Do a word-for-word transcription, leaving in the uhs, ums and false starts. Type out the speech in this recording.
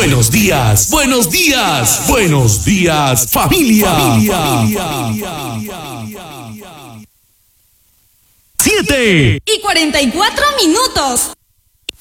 Buenos días, buenos días, buenos días, familia. Siete y cuarenta y cuatro minutos.